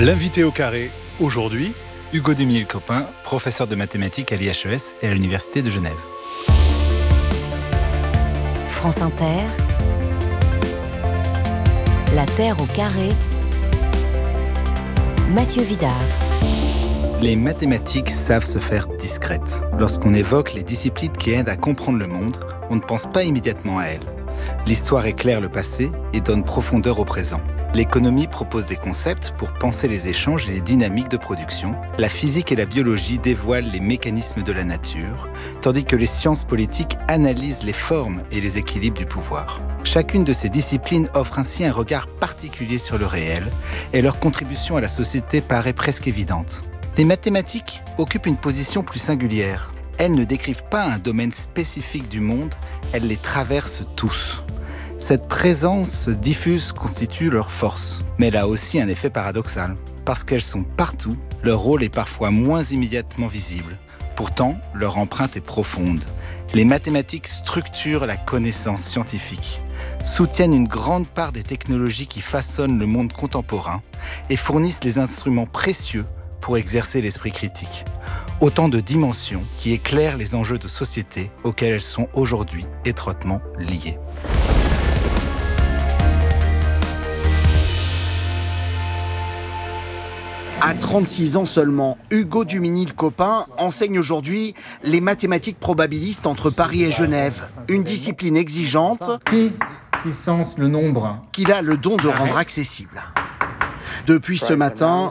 L'invité au carré, aujourd'hui, Hugo Duminil-Copin, professeur de mathématiques à l'IHES et à l'Université de Genève. France Inter, La Terre au carré, Mathieu Vidard. Les mathématiques savent se faire discrètes. Lorsqu'on évoque les disciplines qui aident à comprendre le monde, on ne pense pas immédiatement à elles. L'histoire éclaire le passé et donne profondeur au présent. L'économie propose des concepts pour penser les échanges et les dynamiques de production. La physique et la biologie dévoilent les mécanismes de la nature, tandis que les sciences politiques analysent les formes et les équilibres du pouvoir. Chacune de ces disciplines offre ainsi un regard particulier sur le réel, et leur contribution à la société paraît presque évidente. Les mathématiques occupent une position plus singulière. Elles ne décrivent pas un domaine spécifique du monde, elles les traversent tous. Cette présence diffuse constitue leur force, mais elle a aussi un effet paradoxal. Parce qu'elles sont partout, leur rôle est parfois moins immédiatement visible. Pourtant, leur empreinte est profonde. Les mathématiques structurent la connaissance scientifique, soutiennent une grande part des technologies qui façonnent le monde contemporain et fournissent les instruments précieux pour exercer l'esprit critique. Autant de dimensions qui éclairent les enjeux de société auxquels elles sont aujourd'hui étroitement liées. À 36 ans seulement, Hugo Duminil-Copin enseigne aujourd'hui les mathématiques probabilistes entre Paris et Genève. Une discipline exigeante Pi puissance le nombre qu'il a le don de rendre accessible. Depuis ce matin,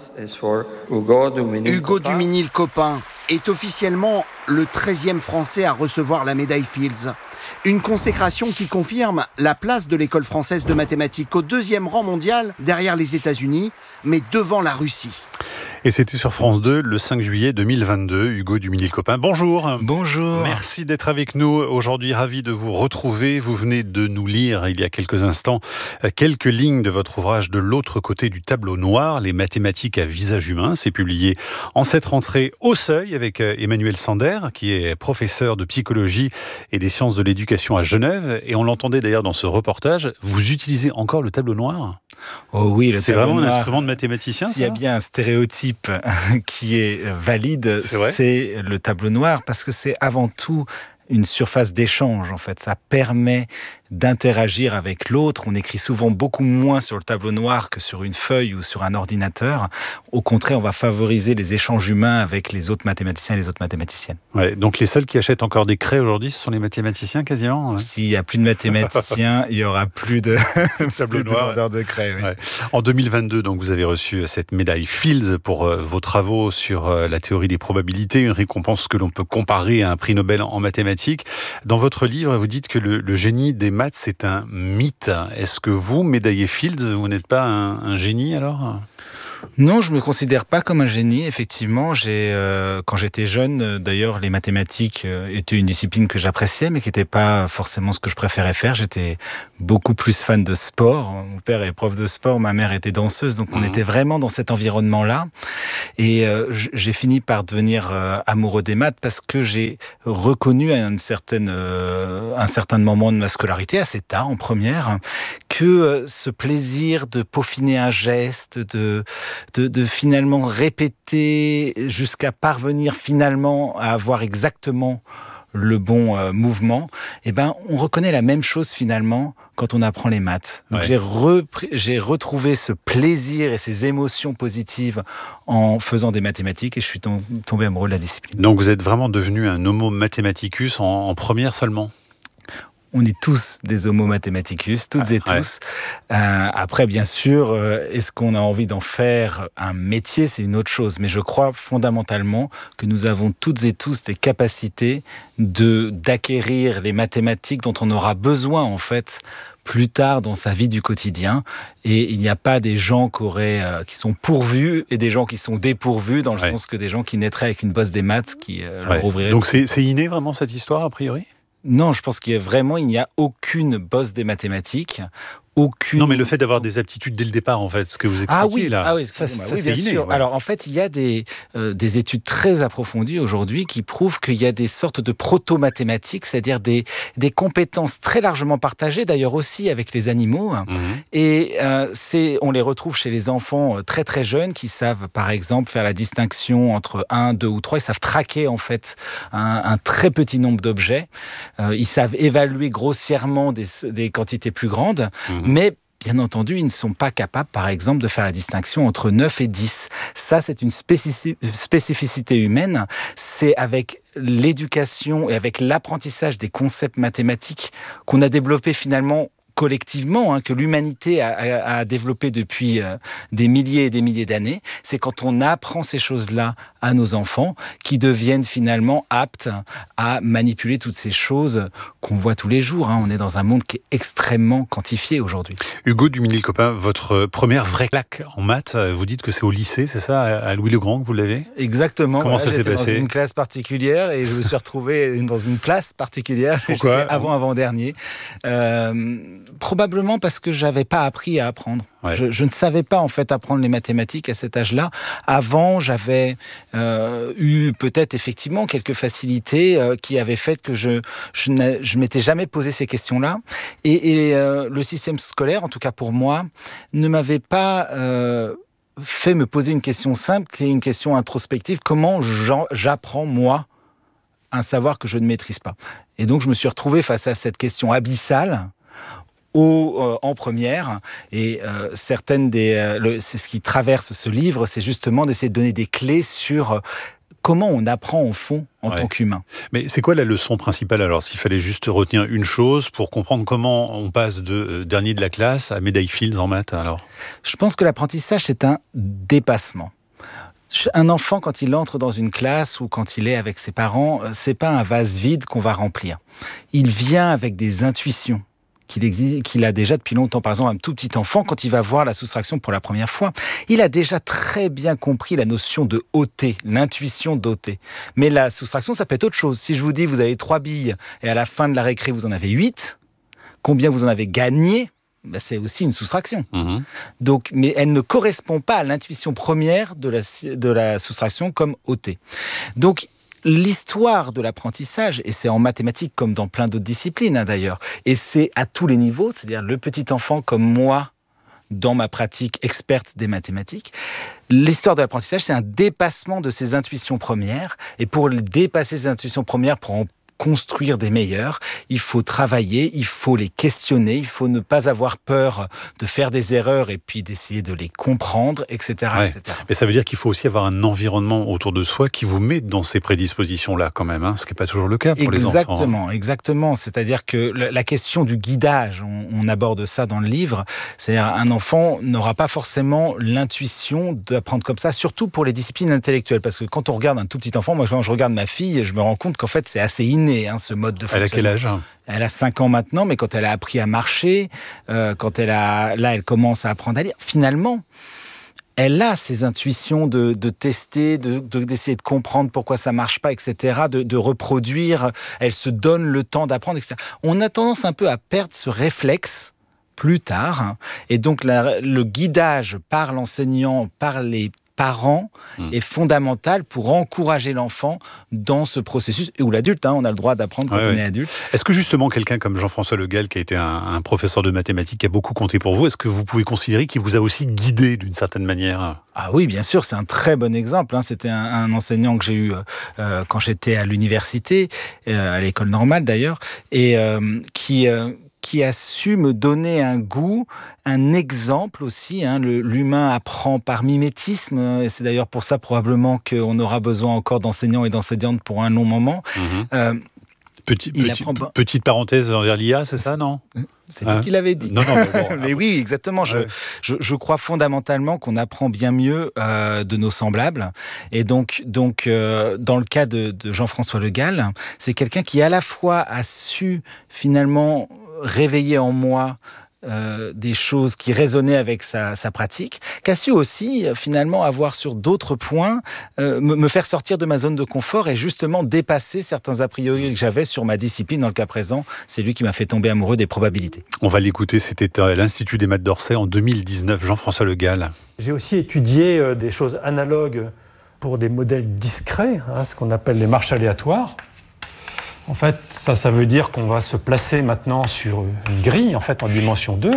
Hugo Duminil-Copin est officiellement le 13e Français à recevoir la médaille Fields. Une consécration qui confirme la place de l'école française de mathématiques au 2e rang mondial derrière les États-Unis, mais devant la Russie. Et c'était sur France 2 le 5 juillet 2022. Hugo Duminil-Copin, bonjour. Bonjour. Merci d'être avec nous aujourd'hui, ravi de vous retrouver. Vous venez de nous lire il y a quelques instants quelques lignes de votre ouvrage De l'autre côté du tableau noir, les mathématiques à visage humain. C'est publié en cette rentrée au Seuil avec Emmanuel Sander, qui est professeur de psychologie et des sciences de l'éducation à Genève. Et on l'entendait d'ailleurs dans ce reportage, vous utilisez encore le tableau noir ? Oh oui, c'est vraiment un instrument de mathématicien. S'il y a bien un stéréotype qui est valide, c'est le tableau noir, parce que c'est avant tout une surface d'échange, en fait. Ça permet d'interagir avec l'autre. On écrit souvent beaucoup moins sur le tableau noir que sur une feuille ou sur un ordinateur. Au contraire, on va favoriser les échanges humains avec les autres mathématiciens et les autres mathématiciennes. Ouais, donc les seuls qui achètent encore des craies aujourd'hui, ce sont les mathématiciens quasiment. S'il n'y a plus de mathématiciens, il n'y aura plus de tableau noir, vendeurs de craies. Oui. Ouais. En 2022, donc, vous avez reçu cette médaille Fields pour vos travaux sur la théorie des probabilités, une récompense que l'on peut comparer à un prix Nobel en mathématiques. Dans votre livre, vous dites que le génie des maths, c'est un mythe. Est-ce que vous, médaillé Fields, vous n'êtes pas un génie alors ? Non, je ne me considère pas comme un génie, effectivement. Quand j'étais jeune, d'ailleurs, les mathématiques étaient une discipline que j'appréciais, mais qui n'était pas forcément ce que je préférais faire. J'étais beaucoup plus fan de sport. Mon père est prof de sport, ma mère était danseuse, donc on était vraiment dans cet environnement-là. Et j'ai fini par devenir amoureux des maths parce que j'ai reconnu à un certain moment de ma scolarité, assez tard, en première, que ce plaisir de peaufiner un geste, de finalement répéter jusqu'à parvenir finalement à avoir exactement le bon mouvement, on reconnaît la même chose finalement quand on apprend les maths. Donc j'ai retrouvé ce plaisir et ces émotions positives en faisant des mathématiques et je suis tombé amoureux de la discipline. Donc vous êtes vraiment devenu un homo mathematicus en première seulement ? On est tous des homo mathematicus, toutes et tous. Après, bien sûr, est-ce qu'on a envie d'en faire un métier ? C'est une autre chose. Mais je crois fondamentalement que nous avons toutes et tous des capacités d'acquérir les mathématiques dont on aura besoin, en fait, plus tard dans sa vie du quotidien. Et il n'y a pas des gens qui sont pourvus et des gens qui sont dépourvus, dans le sens que des gens qui naîtraient avec une bosse des maths qui leur ouvriraient. Donc c'est inné vraiment cette histoire, a priori ? Non, je pense qu'il n'y a aucune bosse des mathématiques. aucune... Non, mais le fait d'avoir des aptitudes dès le départ, en fait, ce que vous expliquez là. Ah oui, ça oui, c'est inné. sûr. Ouais. Alors, en fait, il y a des études très approfondies aujourd'hui qui prouvent qu'il y a des sortes de proto-mathématiques, c'est-à-dire des compétences très largement partagées, d'ailleurs aussi avec les animaux. Et on les retrouve chez les enfants très très jeunes qui savent, par exemple, faire la distinction entre 1, 2 ou 3. Ils savent traquer, en fait, un très petit nombre d'objets. Ils savent évaluer grossièrement des quantités plus grandes. Mais bien entendu, ils ne sont pas capables, par exemple, de faire la distinction entre 9 et 10. Ça, c'est une spécificité humaine. C'est avec l'éducation et avec l'apprentissage des concepts mathématiques qu'on a développé finalement collectivement, que l'humanité a développé depuis des milliers et des milliers d'années. C'est quand on apprend ces choses-là à nos enfants qui deviennent finalement aptes à manipuler toutes ces choses qu'on voit tous les jours. On est dans un monde qui est extrêmement quantifié aujourd'hui. Hugo Duminil-Copin, votre première vraie claque en maths, vous dites que c'est au lycée, c'est ça, à Louis-le-Grand que vous l'avez ? Exactement. Comment ça s'est passé ? Dans une classe particulière et je me suis retrouvé dans une place particulière. Pourquoi ? Avant-dernier. Probablement parce que j'avais pas appris à apprendre. Ouais. Je ne savais pas en fait apprendre les mathématiques à cet âge-là. Avant, j'avais eu peut-être effectivement quelques facilités qui avaient fait que je m'étais jamais posé ces questions-là. Et le système scolaire, en tout cas pour moi, ne m'avait pas fait me poser une question simple, qui est une question introspective. Comment j'apprends moi un savoir que je ne maîtrise pas ? Et donc je me suis retrouvé face à cette question abyssale. En première, et c'est ce qui traverse ce livre, c'est justement d'essayer de donner des clés sur comment on apprend en fond en tant qu'humain. Mais c'est quoi la leçon principale alors, s'il fallait juste retenir une chose pour comprendre comment on passe de dernier de la classe à médaille Fields en maths alors ? Je pense que l'apprentissage, c'est un dépassement. Un enfant, quand il entre dans une classe ou quand il est avec ses parents, c'est pas un vase vide qu'on va remplir. Il vient avec des intuitions qu'il a déjà depuis longtemps. Par exemple, un tout petit enfant, quand il va voir la soustraction pour la première fois, il a déjà très bien compris la notion de ôter, l'intuition d'ôter. Mais la soustraction, ça peut être autre chose. Si je vous dis, vous avez 3 billes et à la fin de la récré, vous en avez 8, combien vous en avez gagné ? C'est aussi une soustraction. Donc, mais elle ne correspond pas à l'intuition première de la soustraction comme ôter. Donc, l'histoire de l'apprentissage, et c'est en mathématiques comme dans plein d'autres disciplines d'ailleurs, et c'est à tous les niveaux, c'est-à-dire le petit enfant comme moi, dans ma pratique experte des mathématiques, l'histoire de l'apprentissage, c'est un dépassement de ses intuitions premières, et pour dépasser ces intuitions premières, pour en construire des meilleurs, il faut travailler, il faut les questionner, il faut ne pas avoir peur de faire des erreurs et puis d'essayer de les comprendre, etc. Ouais. etc. Mais ça veut dire qu'il faut aussi avoir un environnement autour de soi qui vous met dans ces prédispositions-là quand même, ce qui n'est pas toujours le cas pour les enfants. Exactement. C'est-à-dire que la question du guidage, on aborde ça dans le livre, c'est-à-dire un enfant n'aura pas forcément l'intuition d'apprendre comme ça, surtout pour les disciplines intellectuelles, parce que quand on regarde un tout petit enfant, moi quand je regarde ma fille, je me rends compte qu'en fait c'est assez inné, ce mode de fonctionnement. Elle a quel âge ? Elle a 5 ans maintenant, mais quand elle a appris à marcher, quand elle commence à apprendre à lire, finalement, elle a ses intuitions de tester, d'essayer de comprendre pourquoi ça marche pas, etc., de reproduire. Elle se donne le temps d'apprendre, etc. On a tendance un peu à perdre ce réflexe plus tard, et donc le guidage par l'enseignant, par les parents est fondamental pour encourager l'enfant dans ce processus, et où l'adulte, on a le droit d'apprendre quand on est adulte. Est-ce que justement quelqu'un comme Jean-François Le Gall, qui a été un professeur de mathématiques qui a beaucoup compté pour vous, est-ce que vous pouvez considérer qu'il vous a aussi guidé d'une certaine manière ? Ah oui, bien sûr, c'est un très bon exemple. C'était un enseignant que j'ai eu quand j'étais à l'université, à l'école normale d'ailleurs, et qui a su me donner un goût, un exemple aussi. L'humain apprend par mimétisme, et c'est d'ailleurs pour ça probablement qu'on aura besoin encore d'enseignants et d'enseignantes pour un long moment. Petite parenthèse envers l'IA, c'est ça, non ? C'est lui qui l'avait dit. Non, mais bon, mais oui, exactement. Je crois fondamentalement qu'on apprend bien mieux de nos semblables. Et donc dans le cas de Jean-François Le Gall, c'est quelqu'un qui à la fois a su finalement réveiller en moi des choses qui résonnaient avec sa pratique, qui a su aussi finalement avoir sur d'autres points me faire sortir de ma zone de confort et justement dépasser certains a priori que j'avais sur ma discipline. Dans le cas présent, c'est lui qui m'a fait tomber amoureux des probabilités. On va l'écouter, c'était à l'Institut des maths d'Orsay en 2019, Jean-François Le Gall. J'ai aussi étudié des choses analogues pour des modèles discrets, ce qu'on appelle les marches aléatoires. En fait, ça veut dire qu'on va se placer maintenant sur une grille, en fait, en dimension 2.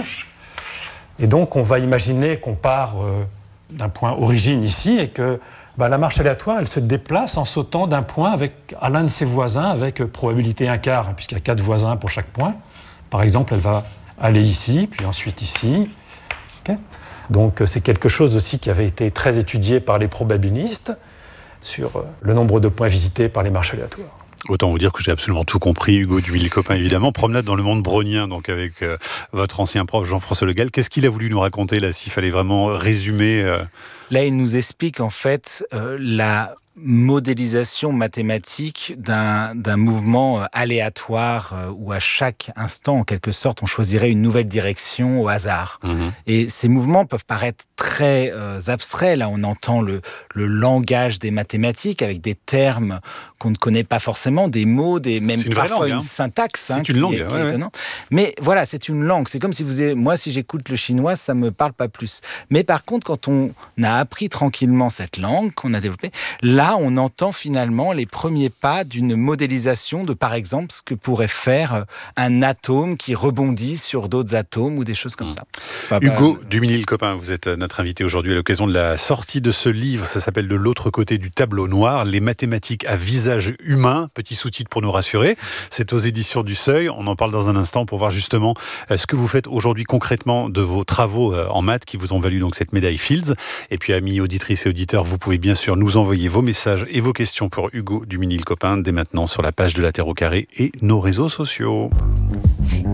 Et donc, on va imaginer qu'on part d'un point origine ici et que la marche aléatoire, elle se déplace en sautant d'un point à l'un de ses voisins avec probabilité 1/4, puisqu'il y a 4 voisins pour chaque point. Par exemple, elle va aller ici, puis ensuite ici. Okay. Donc, c'est quelque chose aussi qui avait été très étudié par les probabilistes sur le nombre de points visités par les marches aléatoires. Autant vous dire que j'ai absolument tout compris, Hugo Duminil-Copin, évidemment. Promenade dans le monde brownien, donc avec votre ancien prof Jean-François Le Gall. Qu'est-ce qu'il a voulu nous raconter là, s'il fallait vraiment résumer Là, il nous explique en fait la modélisation mathématique d'un mouvement aléatoire où à chaque instant, en quelque sorte, on choisirait une nouvelle direction au hasard. Et ces mouvements peuvent paraître très abstraits. Là, on entend le langage des mathématiques avec des termes qu'on ne connaît pas forcément, des mots, même parfois une syntaxe. C'est une langue, qui est étonnante. Mais voilà, c'est une langue. C'est comme si moi, si j'écoute le chinois, ça me parle pas plus. Mais par contre, quand on a appris tranquillement cette langue, qu'on a développée, là, on entend finalement les premiers pas d'une modélisation de, par exemple, ce que pourrait faire un atome qui rebondit sur d'autres atomes ou des choses comme ça. Enfin, Hugo Duminil-Copin, vous êtes notre invité aujourd'hui à l'occasion de la sortie de ce livre. Ça s'appelle « De l'autre côté du tableau noir, les mathématiques à visage humain ». Petit sous-titre pour nous rassurer. C'est aux éditions du Seuil. On en parle dans un instant pour voir justement ce que vous faites aujourd'hui concrètement de vos travaux en maths qui vous ont valu donc cette médaille Fields. Et puis, amis auditrices et auditeurs, vous pouvez bien sûr nous envoyer vos messages et vos questions pour Hugo Duminil-Copin dès maintenant sur la page de La Terre au Carré et nos réseaux sociaux.